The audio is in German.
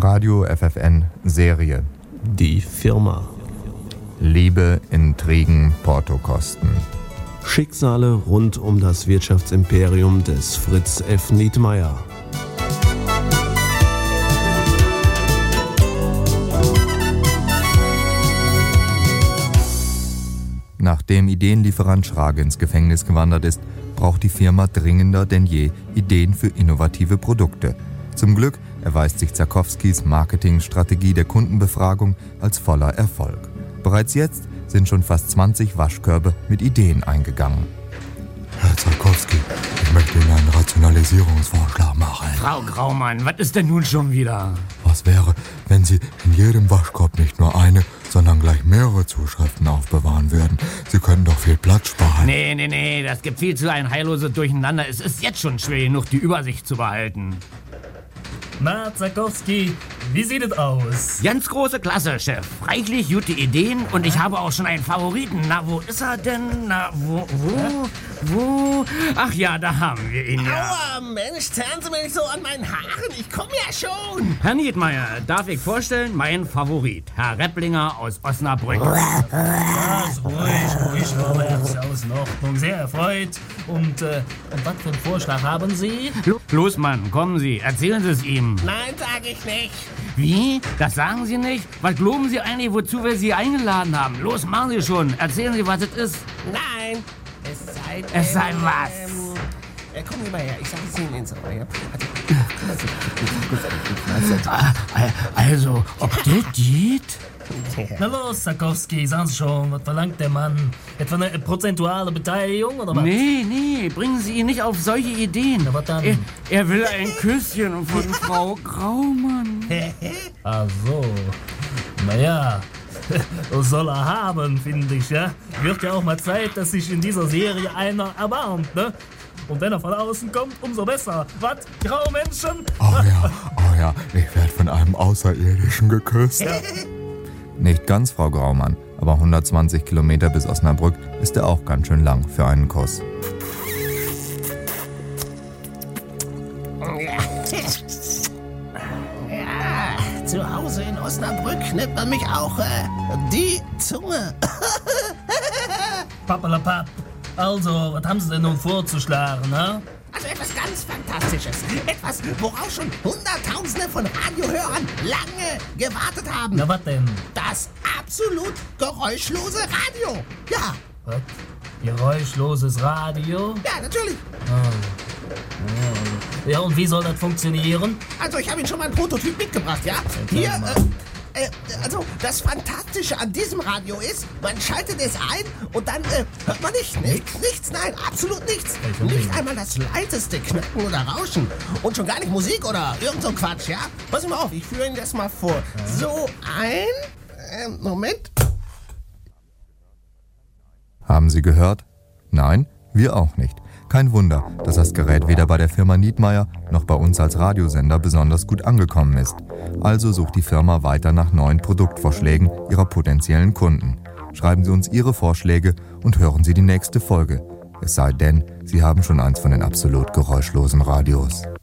Radio FFN Serie. Die Firma. Liebe, Intrigen, Portokosten. Schicksale rund um das Wirtschaftsimperium des Fritz F. Nietmeyer. Nachdem Ideenlieferant Schrage ins Gefängnis gewandert ist, braucht die Firma dringender denn je Ideen für innovative Produkte. Zum Glück erweist sich Zakowskis Marketingstrategie der Kundenbefragung als voller Erfolg. Bereits jetzt sind schon fast 20 Waschkörbe mit Ideen eingegangen. Herr Zakowski, ich möchte Ihnen einen Rationalisierungsvorschlag machen. Frau Graumann, was ist denn nun schon wieder? Was wäre, wenn Sie in jedem Waschkorb nicht nur eine, sondern gleich mehrere Zuschriften aufbewahren würden? Sie könnten doch viel Platz sparen. Nee, das gibt viel zu ein heilloses Durcheinander. Es ist jetzt schon schwer genug, die Übersicht zu behalten. Na, Zakowski, wie sieht es aus? Ganz große Klasse, Chef. Reichlich gute Ideen und ich habe auch schon einen Favoriten. Na, wo ist er denn? Na, wo? Ach ja, da haben wir ihn ja. Aua, Mensch, zerren Sie mir nicht so an meinen Haaren. Ich komme ja schon. Herr Nietmeyer, darf ich vorstellen, mein Favorit, Herr Repplinger aus Osnabrück. Was, ruhig, vorwärts, aus in Ordnung. Sehr erfreut. Und was für einen Vorschlag haben Sie? Los, Mann, kommen Sie, erzählen Sie es ihm. Nein, sage ich nicht. Wie? Das sagen Sie nicht? Was glauben Sie eigentlich, wozu wir Sie eingeladen haben? Los, machen Sie schon. Erzählen Sie, was es ist. Nein, es sei was? Komm hier mal her, ich sage es Ihnen ins Ohr. Ja? Also, ob das geht? Na los, Zakowski, sagen Sie schon, was verlangt der Mann? Etwa eine prozentuale Beteiligung oder was? Nee, bringen Sie ihn nicht auf solche Ideen. Na, was dann? Er will ein Küsschen von Frau Graumann. Ach so, naja, das soll er haben, finde ich, ja. Wird ja auch mal Zeit, dass sich in dieser Serie einer erbarmt, ne? Und wenn er von außen kommt, umso besser. Was? Graumenschen? Oh ja, ich werde von einem Außerirdischen geküsst. Ja. Nicht ganz, Frau Graumann, aber 120 Kilometer bis Osnabrück ist ja auch ganz schön lang für einen Kuss. Ja, zu Hause in Osnabrück nennt man mich auch die Zunge. Pappalapapp. Also, was haben Sie denn nun vorzuschlagen, ne? Also etwas ganz Fantastisches. Etwas, worauf schon Hunderttausende von Radiohörern lange gewartet haben. Na, was denn? Das absolut geräuschlose Radio. Ja. Was? Geräuschloses Radio? Ja, natürlich. Ja, und wie soll das funktionieren? Also ich habe Ihnen schon mal einen Prototyp mitgebracht, ja? Hier, also das Fantastische an diesem Radio ist, man schaltet es ein und dann hört man nichts, nein, absolut nichts. Nicht einmal das leiseste Knacken oder Rauschen und schon gar nicht Musik oder irgend so ein Quatsch, ja? Pass mal auf, ich führe Ihnen das mal vor. So Moment. Haben Sie gehört? Nein, wir auch nicht. Kein Wunder, dass das Gerät weder bei der Firma Nietmeyer noch bei uns als Radiosender besonders gut angekommen ist. Also sucht die Firma weiter nach neuen Produktvorschlägen ihrer potenziellen Kunden. Schreiben Sie uns Ihre Vorschläge und hören Sie die nächste Folge. Es sei denn, Sie haben schon eins von den absolut geräuschlosen Radios.